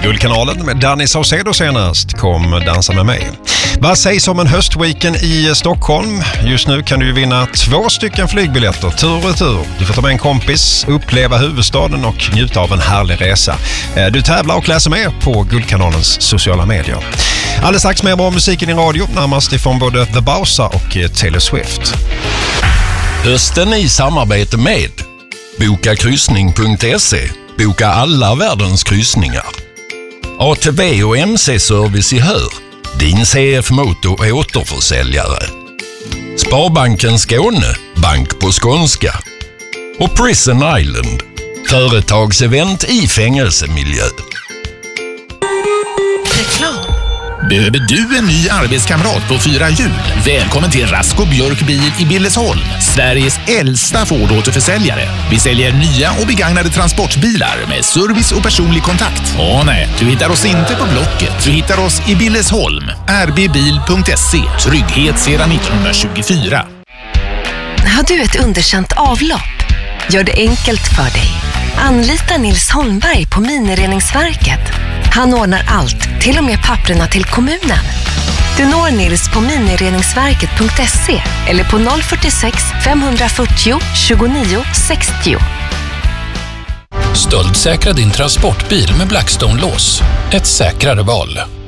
Guldkanalen med Danny Saucedo senast. Kom dansa med mig. Vad sägs om en höstweekend i Stockholm? Just nu kan du ju vinna 2 stycken flygbiljetter tur och retur. Du får ta med en kompis, uppleva huvudstaden och njuta av en härlig resa. Du tävlar och läser mer på Guldkanalens sociala medier. Alldeles strax mer bra musik i din radio, närmast ifrån både The Bowser och Taylor Swift. Hösten i samarbete med bokakryssning.se. Boka alla världens kryssningar. ATV och MC-service i Hör. Din CF-motor och återförsäljare. Sparbanken Skåne. Bank på skånska. Och Prison Island. Företagsevent i fängelsemiljö. Reklam. Behöver du en ny arbetskamrat på 4 hjul? Välkommen till Rasko Björk Bil i Billesholm, Sveriges äldsta Ford-återförsäljare. Vi säljer nya och begagnade transportbilar med service och personlig kontakt. Nej, du hittar oss inte på Blocket. Du hittar oss i Billesholm. rbbil.se. Trygghet sedan 1924. Har du ett underkänt avlopp? Gör det enkelt för dig. Anlita Nils Holmberg på Minireningsverket. Han ordnar allt, till och med papperna till kommunen. Du når Nils på minireningsverket.se eller på 046 540 29 60. Stöldsäkra din transportbil med Blackstone-lås. Ett säkrare val.